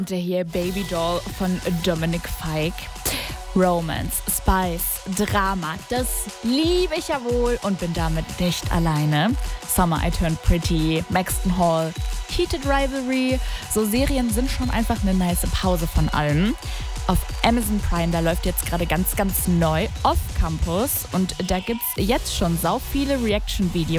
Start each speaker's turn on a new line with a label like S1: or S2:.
S1: Der hier Baby Doll von Dominic Fike. Romance, Spice, Drama, das liebe ich ja wohl und bin damit nicht alleine. Summer I Turned Pretty, Maxton Hall, Heated Rivalry. So Serien sind schon einfach eine nice Pause von allem. Auf Amazon Prime, da läuft jetzt gerade ganz neu Off Campus und da gibt's jetzt schon sau viele Reaction-Videos.